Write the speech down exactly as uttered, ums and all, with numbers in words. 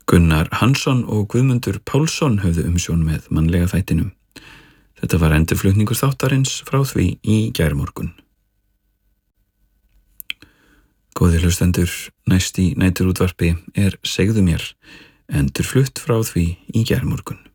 Gunnar Hansson og Guðmundur Pálsson höfðu umsjón með mannlega þættinum. Þetta var endurflutningur þáttarins frá því í gærmorgun. Góðir hlustendur, næst í næturútvarpi er Segðu mér, endurflutt frá því í gærmorgun.